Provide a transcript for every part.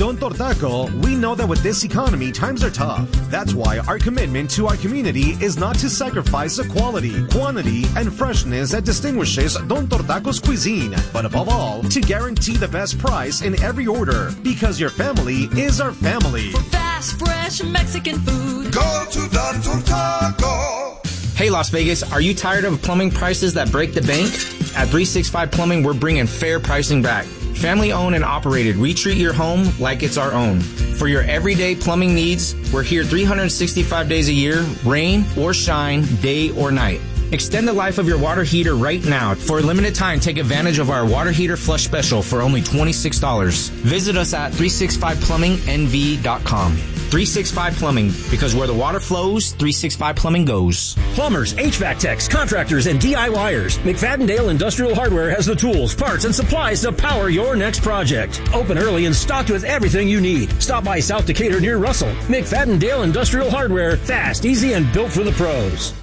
Don Tortaco, we know that with this economy, times are tough. That's why our commitment to our community is not to sacrifice the quality, quantity, and freshness that distinguishes Don Tortaco's cuisine, but above all, to guarantee the best price in every order, because your family is our family. For fast, fresh Mexican food, go to Don Tortaco. Hey Las Vegas, are you tired of plumbing prices that break the bank? At 365 Plumbing, we're bringing fair pricing back. Family owned and operated, we treat your home like it's our own. For your everyday plumbing needs, we're here 365 days a year, rain or shine, day or night. Extend the life of your water heater right now. For a limited time, take advantage of our water heater flush special for only $26. Visit us at 365plumbingnv.com. 365 Plumbing, because where the water flows, 365 Plumbing goes. Plumbers, HVAC techs, contractors, and DIYers. McFadden-Dale Industrial Hardware has the tools, parts, and supplies to power your next project. Open early and stocked with everything you need. Stop by South Decatur near Russell. McFadden-Dale Industrial Hardware. Fast, easy, and built for the pros.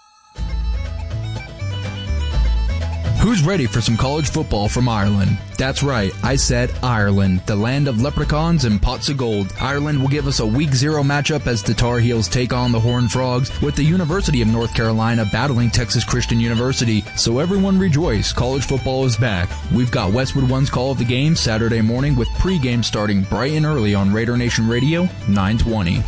Who's ready for some college football from Ireland? That's right, I said Ireland, the land of leprechauns and pots of gold. Ireland will give us a Week 0 matchup as the Tar Heels take on the Horned Frogs, with the University of North Carolina battling Texas Christian University. So everyone rejoice, college football is back. We've got Westwood One's call of the game Saturday morning with pregame starting bright and early on Raider Nation Radio, 920.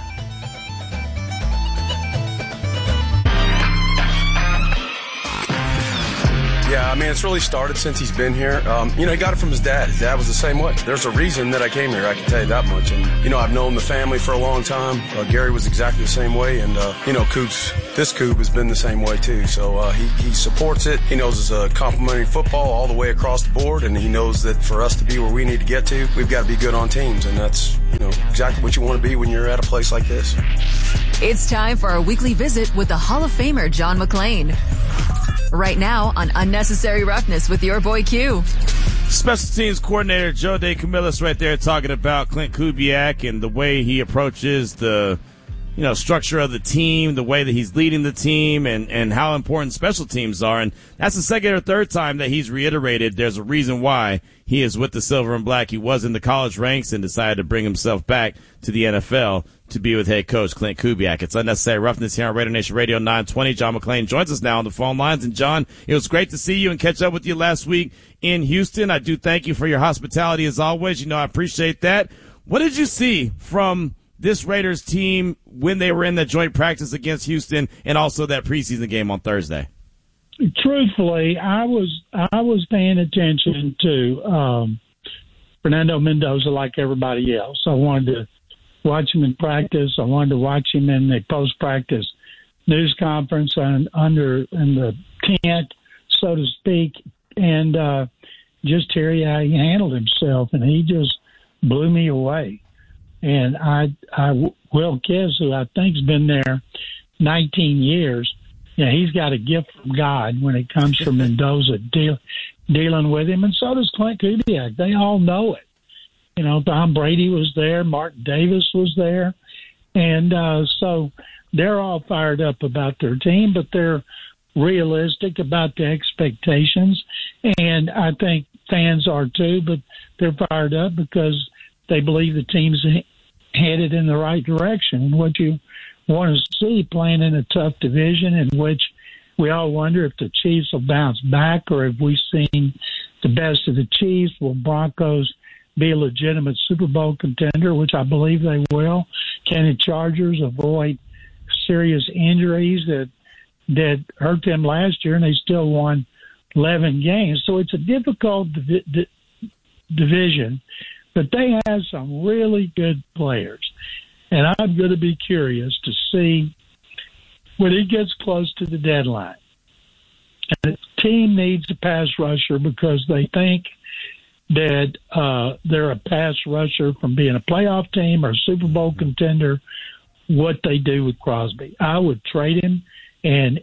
Yeah, I mean, it's really started since he's been here. He got it from his dad. His dad was the same way. There's a reason that I came here, I can tell you that much. And, I've known the family for a long time. Gary was exactly the same way. And, this Coop has been the same way, too. So he supports it. He knows it's a complimentary football all the way across the board. And he knows that for us to be where we need to get to, we've got to be good on teams. And that's, exactly what you want to be when you're at a place like this. It's time for our weekly visit with the Hall of Famer, John McClain. Right now on Unnecessary Roughness with your boy Q. Special teams coordinator Joe DeCamillis right there talking about Klint Kubiak and the way he approaches the structure of the team, the way that he's leading the team, and how important special teams are. And that's the second or third time that he's reiterated there's a reason why he is with the Silver and Black. He was in the college ranks and decided to bring himself back to the NFL to be with head coach Klint Kubiak. It's Unnecessary Roughness here on Raider Nation Radio 920. John McClain joins us now on the phone lines. And John, it was great to see you and catch up with you last week in Houston. I do thank you for your hospitality as always. I appreciate that. What did you see from this Raiders team when they were in the joint practice against Houston and also that preseason game on Thursday? Truthfully, I was paying attention to Fernando Mendoza like everybody else. I wanted to watch him in practice. I wanted to watch him in the post-practice news conference in the tent, so to speak, and just hear how he handled himself. And he just blew me away. And Will Kiss, who I think's been there 19 years, he's got a gift from God when it comes from Mendoza dealing with him, and so does Klint Kubiak. They all know it. Tom Brady was there, Mark Davis was there, and so they're all fired up about their team, but they're realistic about the expectations, and I think fans are too, but they're fired up because they believe the team's headed in the right direction. And what you want to see playing in a tough division in which we all wonder if the Chiefs will bounce back or if we've seen the best of the Chiefs. Will Broncos be a legitimate Super Bowl contender, which I believe they will? Can the Chargers avoid serious injuries that hurt them last year and they still won 11 games? So it's a difficult division, but they have some really good players. And I'm going to be curious to see when it gets close to the deadline. And the team needs a pass rusher because they think that they're a pass rusher from being a playoff team or a Super Bowl contender, what they do with Crosby. I would trade him and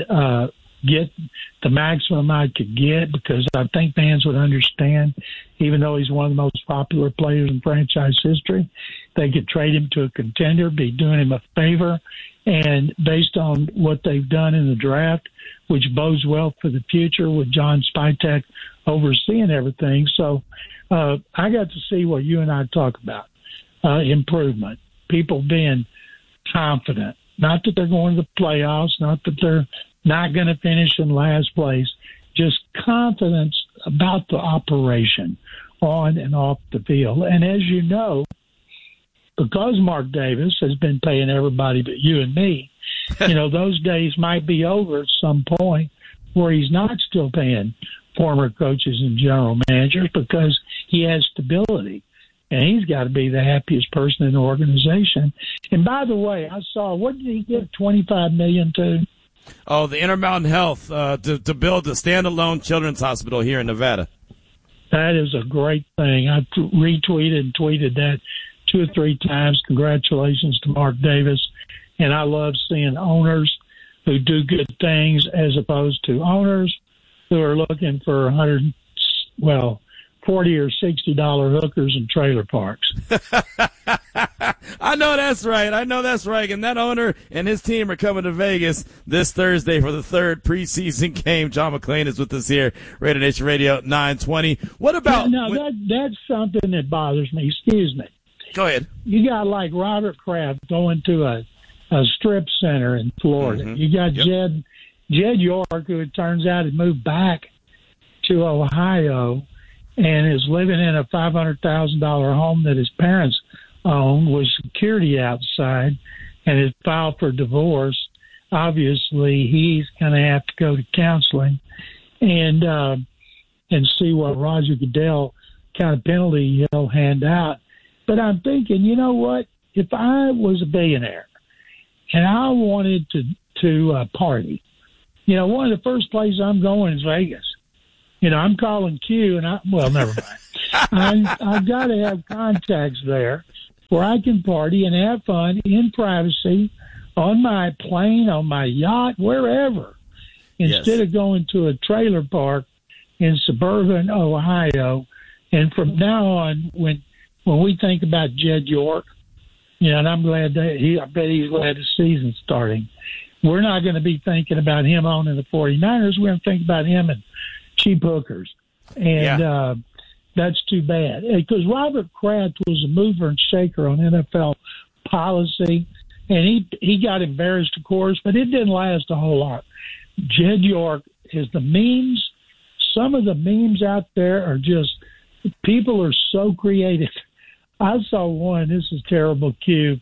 get the maximum I could get because I think fans would understand, even though he's one of the most popular players in franchise history, they could trade him to a contender, be doing him a favor. And based on what they've done in the draft, which bodes well for the future with John Spytek overseeing everything. So I got to see what you and I talk about, improvement, people being confident, not that they're going to the playoffs, not that they're not going to finish in last place, just confidence about the operation on and off the field. And as you know, because Mark Davis has been paying everybody but you and me, those days might be over at some point where he's not still paying former coaches and general managers because he has stability. And he's got to be the happiest person in the organization. And by the way, I saw, what did he give $25 million to? Oh, the Intermountain Health to build a standalone children's hospital here in Nevada. That is a great thing. I retweeted and tweeted that 2 or 3 times. Congratulations to Mark Davis. And I love seeing owners who do good things as opposed to owners who are looking for $40 or $60 hookers and trailer parks. I know that's right. And that owner and his team are coming to Vegas this Thursday for the 3rd preseason game. John McClain is with us here, Raider Nation Radio 920. What about... that's something that bothers me. Excuse me. Go ahead. You got like Robert Kraft going to a strip center in Florida. Mm-hmm. You got Jed York, who it turns out had moved back to Ohio and is living in a $500,000 home that his parents own with security outside and has filed for divorce. Obviously, he's going to have to go to counseling and see what Roger Goodell kind of penalty he'll hand out. But I'm thinking, you know what? If I was a billionaire and I wanted to party, one of the first places I'm going is Vegas. I'm calling Q, and never mind. I've got to have contacts there where I can party and have fun in privacy on my plane, on my yacht, wherever, instead of going to a trailer park in suburban Ohio. And from now on, when we think about Jed York, and I'm glad I bet he's glad the season's starting. We're not going to be thinking about him owning the 49ers. We're going to think about him and cheap hookers. And that's too bad. Because Robert Kraft was a mover and shaker on NFL policy, and he got embarrassed, of course, but it didn't last a whole lot. Jed York is the memes. Some of the memes out there are just, people are so creative. I saw one, this is terrible, Q.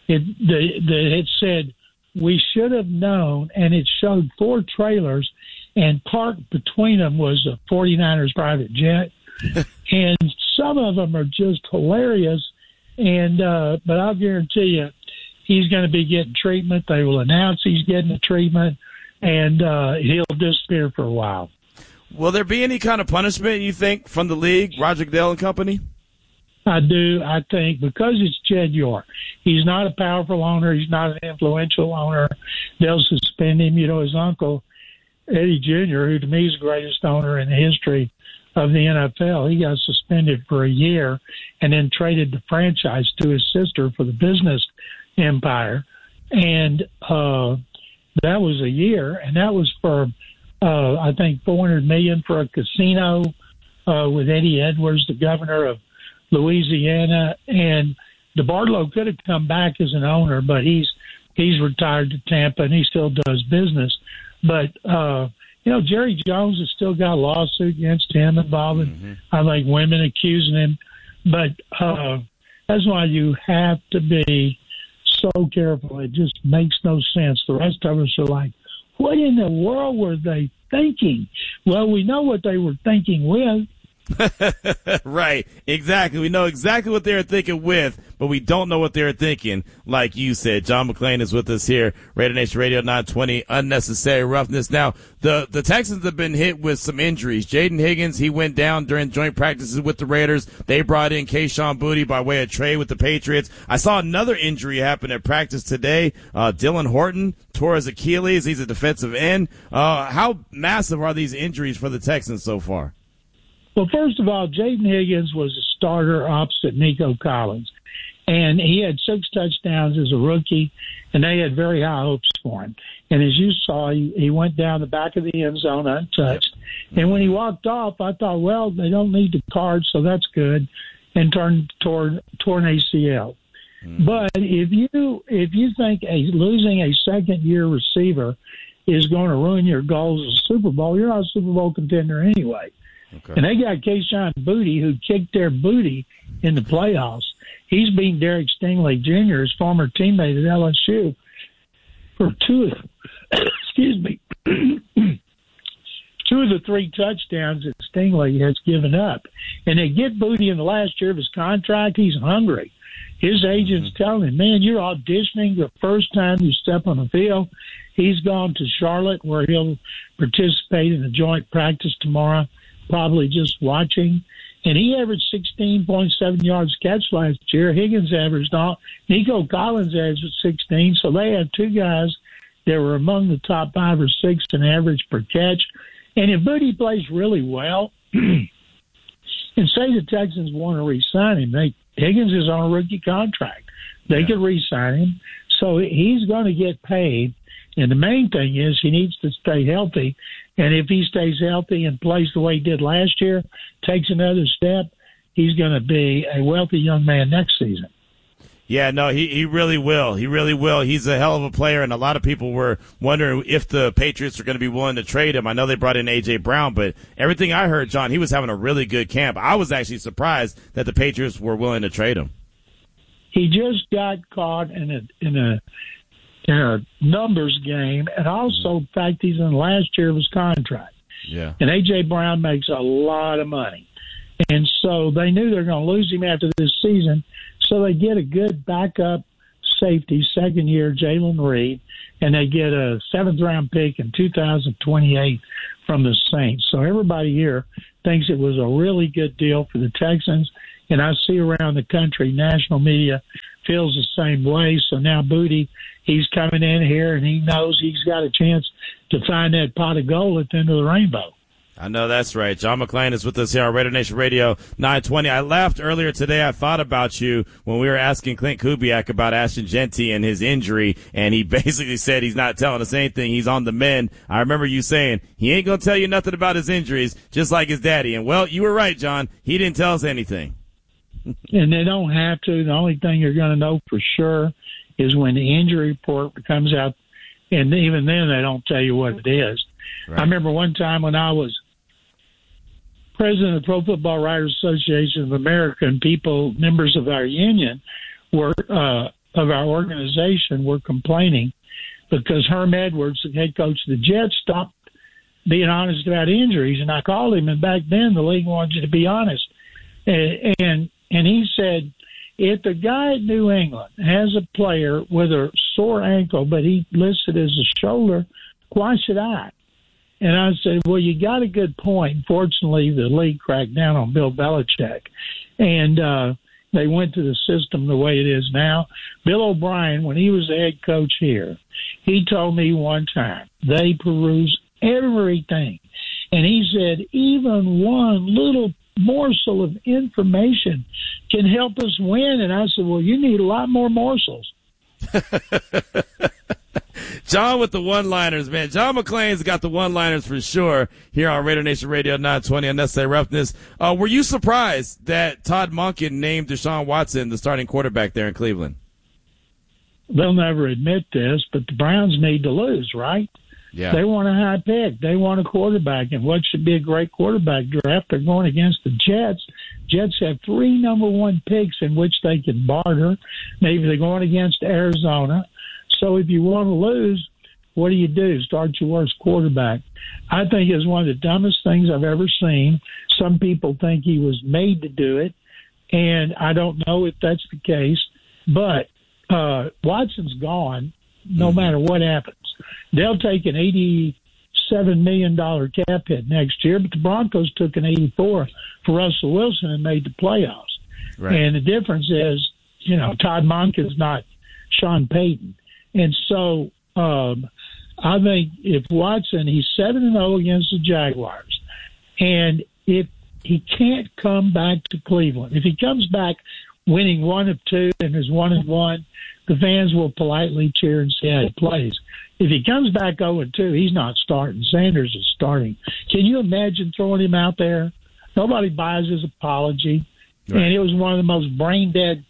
It said, we should have known, and it showed 4 trailers, and parked between them was a 49ers private jet. And some of them are just hilarious. And but I'll guarantee you, he's going to be getting treatment. They will announce he's getting the treatment, and he'll disappear for a while. Will there be any kind of punishment, you think, from the league, Roger Goodell and company? I do. I think because it's Jed York. He's not a powerful owner. He's not an influential owner. They'll suspend him. His uncle, Eddie Jr., who to me is the greatest owner in the history of the NFL, he got suspended for a year and then traded the franchise to his sister for the business empire. And that was a year, and that was for, I think, $400 million for a casino with Eddie Edwards, the governor of Louisiana. And DeBartolo could have come back as an owner, but he's retired to Tampa, and he still does business. But, Jerry Jones has still got a lawsuit against him involving, I think, women accusing him. But that's why you have to be so careful. It just makes no sense. The rest of us are like, what in the world were they thinking? Well, we know what they were thinking with. Right, exactly. We know exactly what they were thinking with, but we don't know what they were thinking, like you said. John McClain is with us here, Raider Nation Radio 920, Unnecessary Roughness. Now, the Texans have been hit with some injuries. Jaden Higgins, he went down during joint practices with the Raiders. They brought in Kayshon Boutte by way of trade with the Patriots. I saw another injury happen at practice today. Dylan Horton tore his Achilles. He's a defensive end. How massive are these injuries for the Texans so far? Well, first of all, Jaden Higgins was a starter opposite Nico Collins. And he had 6 touchdowns as a rookie, and they had very high hopes for him. And as you saw, he went down the back of the end zone untouched. And when he walked off, I thought, well, they don't need the card, so that's good, and torn ACL. But if you think losing a second-year receiver is going to ruin your goals as a Super Bowl, you're not a Super Bowl contender anyway. Okay. And they got Kayshon Boutte, who kicked their booty in the playoffs. He's beaten Derek Stingley Jr., his former teammate at LSU, for two of the 3 touchdowns that Stingley has given up. And they get Boutte in the last year of his contract. He's hungry. His agent's telling him, man, you're auditioning the first time you step on the field. He's gone to Charlotte, where he'll participate in a joint practice tomorrow, probably just watching. And he averaged 16.7 yards a catch last year. Higgins averaged all. Nico Collins averaged 16. So they have 2 guys that were among the top 5 or 6 in average per catch. And if Boutte plays really well, and say the Texans want to re-sign him, Higgins is on a rookie contract. They could re-sign him. So he's going to get paid. And the main thing is he needs to stay healthy. And if he stays healthy and plays the way he did last year, takes another step, he's going to be a wealthy young man next season. Yeah, no, he really will. He really will. He's a hell of a player, and a lot of people were wondering if the Patriots are going to be willing to trade him. I know they brought in A.J. Brown, but everything I heard, John, he was having a really good camp. I was actually surprised that the Patriots were willing to trade him. He just got caught in a numbers game, and also the fact he's in the last year of his contract. Yeah. And A.J. Brown makes a lot of money. And so they knew they were going to lose him after this season, so they get a good backup safety, second year, Jalen Reed, and they get a 7th-round pick in 2028 from the Saints. So everybody here thinks it was a really good deal for the Texans, and I see around the country national media feels the same way. So now Boutte, he's coming in here, and he knows he's got a chance to find that pot of gold at the end of the rainbow. I know that's right. John McClain is with us here on Raider Nation Radio 920. I laughed earlier today. I thought about you when we were asking Clint Kubiak about Ashton Jeanty and his injury, and he basically said he's not telling us anything. He's on the mend. I remember you saying he ain't going to tell you nothing about his injuries, just like his daddy. And, well, you were right, John. He didn't tell us anything. And they don't have to. The only thing you're going to know for sure is when the injury report comes out, and even then they don't tell you what it is. Right. I remember one time when I was president of the Pro Football Writers Association of America, and people, members of our union, of our organization, were complaining because Herm Edwards, the head coach of the Jets, stopped being honest about injuries. And I called him, and back then the league wanted you to be honest. And he said, if the guy at New England has a player with a sore ankle, but he listed as a shoulder, why should I? And I said, well, you got a good point. Fortunately, the league cracked down on Bill Belichick, and they went to the system the way it is now. Bill O'Brien, when he was the head coach here, he told me one time they peruse everything. And he said, even one little morsel of information can help us win. And I said, well, you need a lot more morsels. John with the one-liners, man. John McClain's got the one-liners for sure here on Raider Nation Radio 920 Unnecessary Roughness. Were you surprised that Todd Monken named Deshaun Watson the starting quarterback there in Cleveland? They'll never admit this, but the Browns need to lose, right? Yeah. They want a high pick. They want a quarterback. And what should be a great quarterback draft? They're going against the Jets. Jets have 3 number 1 picks in which they can barter. Maybe they're going against Arizona. So if you want to lose, what do? Start your worst quarterback. I think it's one of the dumbest things I've ever seen. Some people think he was made to do it, and I don't know if that's the case. But Watson's gone no matter what happens. They'll take an $87 million cap hit next year, but the Broncos took an $84 for Russell Wilson and made the playoffs. Right. And the difference is, Todd Monken's not Sean Payton. And so I think if Watson, he's 7-0 against the Jaguars, and if he can't come back to Cleveland, if he comes back winning 1 of 2 and is 1-1, the fans will politely cheer and see how he plays. If he comes back 0-2, he's not starting. Sanders is starting. Can you imagine throwing him out there? Nobody buys his apology. Right. And it was one of the most brain-dead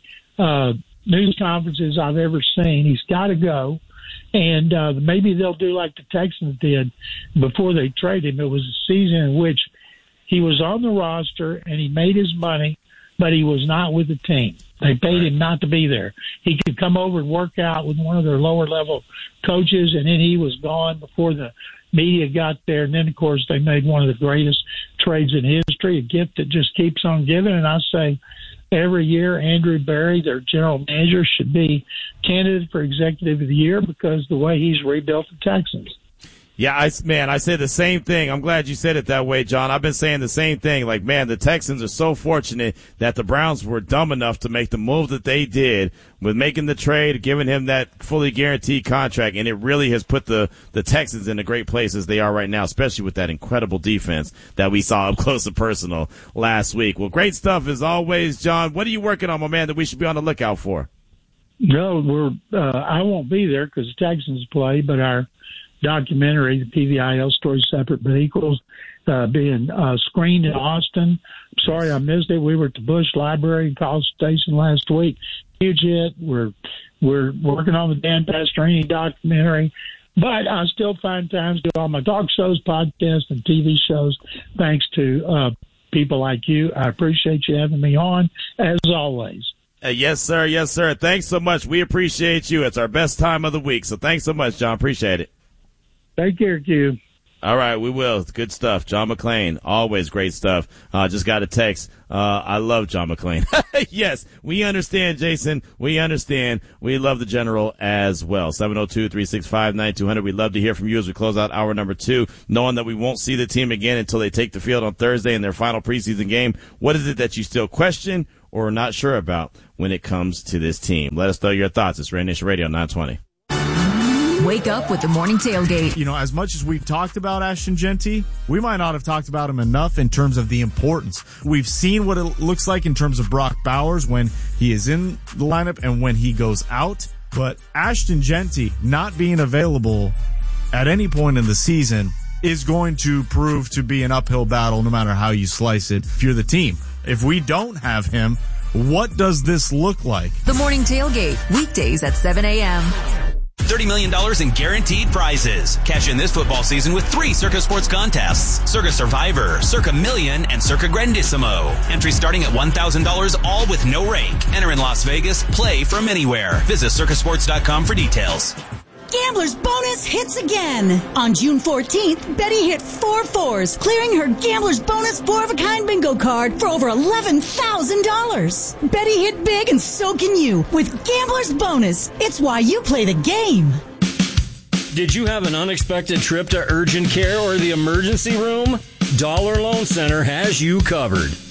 news conferences I've ever seen. He's got to go. And maybe they'll do like the Texans did before they traded him. It was a season in which he was on the roster and he made his money, but he was not with the team. They paid him not to be there. He could come over and work out with one of their lower-level coaches, and then he was gone before the media got there. And then, of course, they made one of the greatest trades in history, a gift that just keeps on giving. And I say every year Andrew Berry, their general manager, should be candidate for Executive of the Year because the way he's rebuilt the Texans. Yeah, I say the same thing. I'm glad you said it that way, John. I've been saying the same thing. Like, man, the Texans are so fortunate that the Browns were dumb enough to make the move that they did with making the trade, giving him that fully guaranteed contract, and it really has put the Texans in a great place as they are right now, especially with that incredible defense that we saw up close and personal last week. Well, great stuff as always, John. What are you working on, my man, that we should be on the lookout for? No, I won't be there because the Texans play, but our documentary, the PVIL Story Separate But Equals, being screened in Austin. Sorry I missed it. We were at the Bush Library in College Station last week. Huge hit. We're working on the Dan Pastorini documentary, but I still find time to do all my talk shows, podcasts, and TV shows thanks to people like you. I appreciate you having me on, as always. Yes, sir. Yes, sir. Thanks so much. We appreciate you. It's our best time of the week, so thanks so much, John. Appreciate it. Take care, Q. All right, we will. Good stuff. John McClain, always great stuff. Just got a text. I love John McClain. Yes, we understand, Jason. We understand. We love the General as well. 702-365-9200. We'd love to hear from you as we close out hour number 2, knowing that we won't see the team again until they take the field on Thursday in their final preseason game. What is it that you still question or are not sure about when it comes to this team? Let us know your thoughts. It's Raider Nation Radio 920. Wake up with the Morning Tailgate. You know, as much as we've talked about Ashton Jeanty, we might not have talked about him enough in terms of the importance. We've seen what it looks like in terms of Brock Bowers when he is in the lineup and when he goes out. But Ashton Jeanty not being available at any point in the season is going to prove to be an uphill battle no matter how you slice it if you're the team. If we don't have him, what does this look like? The Morning Tailgate, weekdays at 7 a.m. $30 million in guaranteed prizes. Cash in this football season with 3 Circa Sports contests. Circa Survivor, Circa Million, and Circa Grandissimo. Entry starting at $1,000, all with no rake. Enter in Las Vegas. Play from anywhere. Visit circasports.com for details. Gambler's Bonus hits again. On June 14th, Betty hit 4 4s, clearing her Gambler's Bonus 4-of-a-kind bingo card for over $11,000. Betty hit big and so can you with Gambler's Bonus. It's why you play the game. Did you have an unexpected trip to urgent care or the emergency room? Dollar Loan Center has you covered.